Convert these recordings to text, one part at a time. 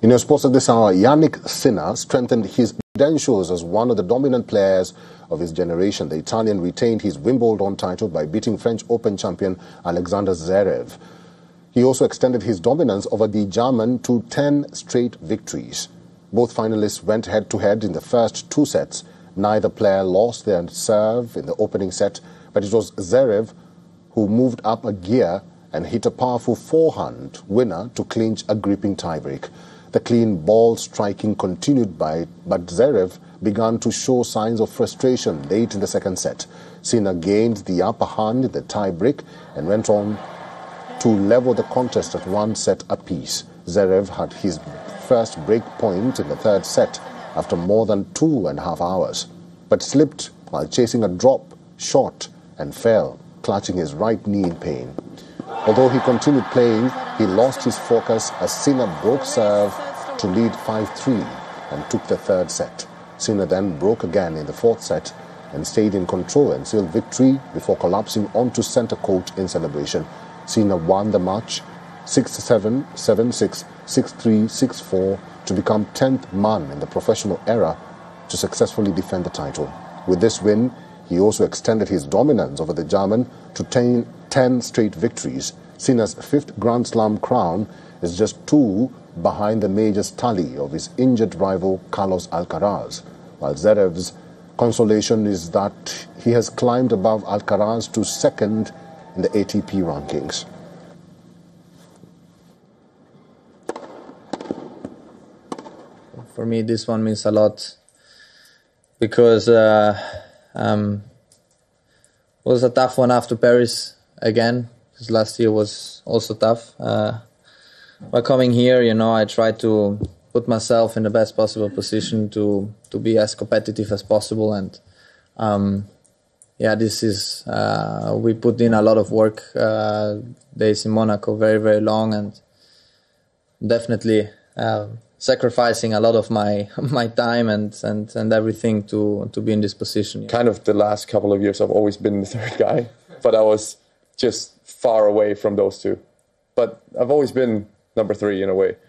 In your sports of this hour, Jannik Sinner strengthened his credentials as one of the dominant players of his generation. The Italian retained his Wimbledon title by beating French Open champion Alexander Zverev. He also extended his dominance over the German to 10 straight victories. Both finalists went head-to-head in the first two sets. Neither player lost their serve in the opening set, but it was Zverev who moved up a gear and hit a powerful forehand winner to clinch a gripping tiebreak. The clean ball striking continued but Zverev began to show signs of frustration late in the second set. Sinner gained the upper hand in the tiebreak and went on to level the contest at one set apiece. Zverev had his first break point in the third set after more than 2.5 hours, but slipped while chasing a drop shot and fell, clutching his right knee in pain. Although he continued playing, he lost his focus as Sinner broke serve to lead 5-3 and took the third set. Sinner then broke again in the fourth set and stayed in control and sealed victory before collapsing onto centre court in celebration. Sinner won the match 6-7, 7-6, 6-3, 6-4 to become 10th man in the professional era to successfully defend the title. With this win, he also extended his dominance over the German to 10 straight victories. Sinner's fifth Grand Slam crown is just 2 behind the major's tally of his injured rival Carlos Alcaraz, while Zverev's consolation is that he has climbed above Alcaraz to second in the ATP rankings. For me, this one means a lot because was a tough one after Paris again, because last year was also tough. By coming here, I try to put myself in the best possible position to be as competitive as possible. And this is, we put in a lot of work, days in Monaco, very, very long, and definitely sacrificing a lot of my time and everything to be in this position. Kind of the last couple of years I've always been the third guy, but I was just far away from those two. But I've always been number 3 in a way.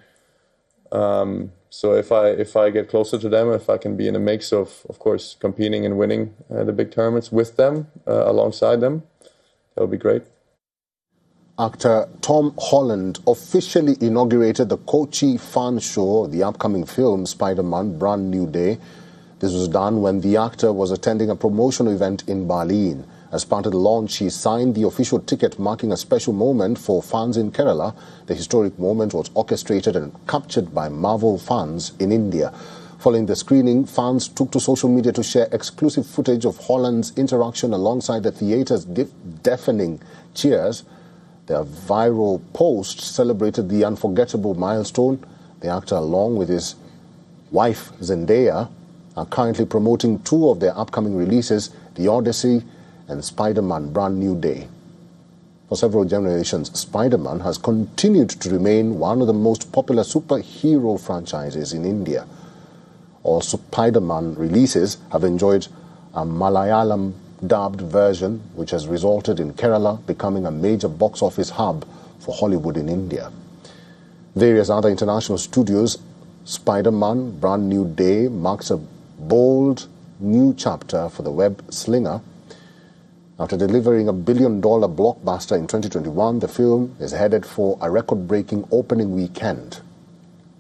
So if I get closer to them, if I can be in a mix of course, competing and winning the big tournaments with them, alongside them, that would be great. Actor Tom Holland officially inaugurated the Kochi fan show, the upcoming film Spider-Man Brand New Day. This was done when the actor was attending a promotional event in Berlin. As part of the launch, he signed the official ticket, marking a special moment for fans in Kerala. The historic moment was orchestrated and captured by Marvel fans in India. Following the screening, fans took to social media to share exclusive footage of Holland's interaction alongside the theatre's deafening cheers. Their viral post celebrated the unforgettable milestone. The actor, along with his wife Zendaya, are currently promoting 2 of their upcoming releases, The Odyssey and Spider-Man Brand New Day. For several generations, Spider-Man has continued to remain one of the most popular superhero franchises in India. All Spider-Man releases have enjoyed a Malayalam dubbed version, which has resulted in Kerala becoming a major box office hub for Hollywood in India. Various other international studios, Spider-Man Brand New Day marks a bold new chapter for the web slinger. After delivering a billion-dollar blockbuster in 2021, the film is headed for a record-breaking opening weekend.